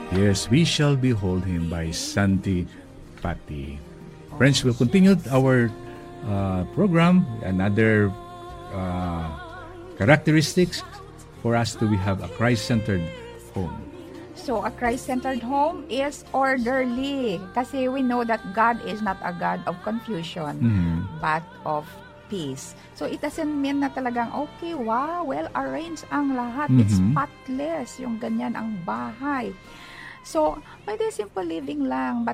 Yes, we shall behold him by Santi Pati. Friends, we'll continue our program. Another characteristics for us to have a Christ-centered home. So, a Christ-centered home is orderly. Kasi we know that God is not a God of confusion, but of peace. So, it doesn't mean na talagang, okay, wow, well-arranged ang lahat. It's spotless. Yung ganyan ang bahay. So, pwede simple living lang. But,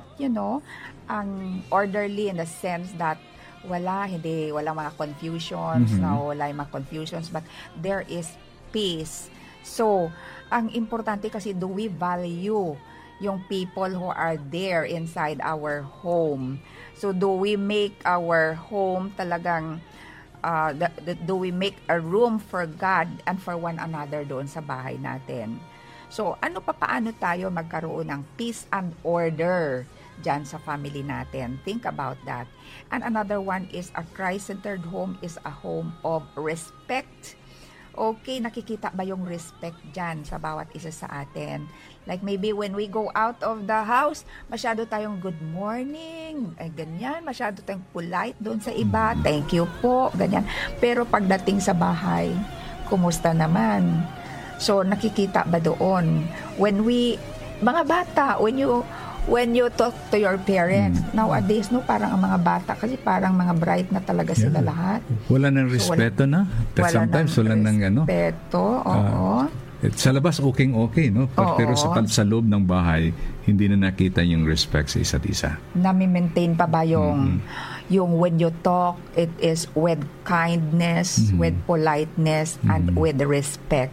ang orderly in the sense that wala mga confusions, wala yung mga confusions, but there is peace. So, ang importante kasi, do we value yung people who are there inside our home? So, do we make our home talagang, do we make a room for God and for one another doon sa bahay natin? So, paano tayo magkaroon ng peace and order dyan sa family natin? Think about that. And another one is a Christ-centered home is a home of respect. Okay, nakikita ba yung respect dyan sa bawat isa sa atin? Like maybe when we go out of the house, masyado tayong good morning, ganyan, masyado tayong polite doon sa iba, thank you po, ganyan. Pero pagdating sa bahay, kumusta naman? So, nakikita ba doon? Mga bata, when you talk to your parents, nowadays, parang ang mga bata, kasi parang mga bright na talaga sila lahat. Wala nang respeto na. Sometimes wala nang respeto, oo. Sa labas, okay, no? Pero sa loob ng bahay, hindi na nakita yung respect sa isa't isa. Nami-maintain pa ba yung when you talk, it is with kindness, with politeness, and with respect.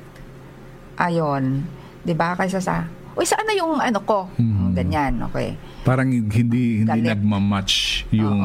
Ayon, 'di ba? Kaysa sa, uy, saan na yung ko? Ganyan, okay. Parang hindi nagma-match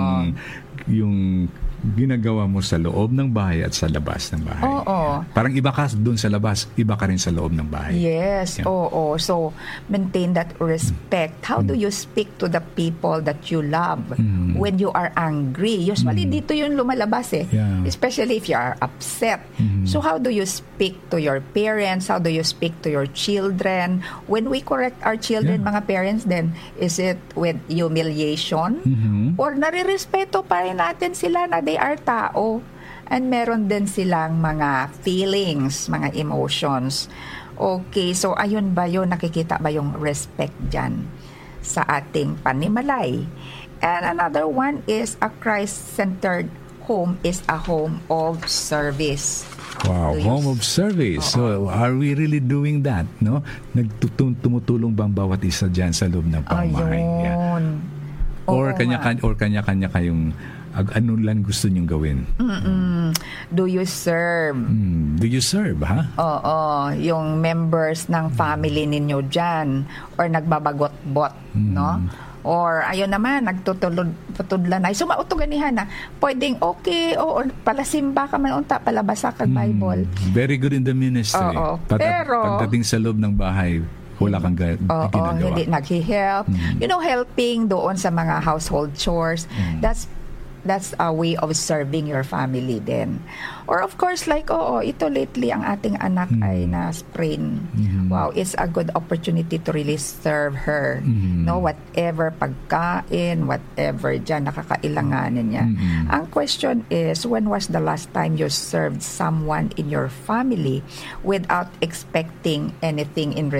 yung ginagawa mo sa loob ng bahay at sa labas ng bahay. Oo. Parang iba ka doon sa labas, iba ka rin sa loob ng bahay. Yes, oo. So, maintain that respect. How do you speak to the people that you love when you are angry? Usually, dito yung lumalabas especially if you are upset. So, how do you speak to your parents? How do you speak to your children? When we correct our children, mga parents then, is it with humiliation? Or nare-respeto pa rin natin sila na they are tao and meron din silang mga feelings, mga emotions. Okay, so ayun ba yun, nakikita ba yung respect dyan sa ating panimalay? And another one is a Christ-centered home is a home of service. Wow, home of service. So, are we really doing that, no? Tumutulong bang bawat isa dyan sa loob ng pamamahay? Ayun. Or kanya-kanya kayong ano lang gusto niyong gawin? Do you serve? Do you serve, ha? Oo, yung members ng family ninyo dyan. Or nagbabagot-bot, no? Or ayun naman, nagtutudlan na. So, mautuganihan na. Pwedeng okay, o palasimba ka man unta, palabasa kag Bible. Very good in the ministry. Oo, pero pagdating sa loob ng bahay, wala kang ginagawa. Hindi nag-help. Helping doon sa mga household chores. That's a way of serving your family then. Or of course, like, ito lately, ang ating anak ay na-sprain. Wow, it's a good opportunity to really serve her. No, whatever pagkain, whatever dyan, nakakailanganin niya. Ang question is, when was the last time you served someone in your family without expecting anything in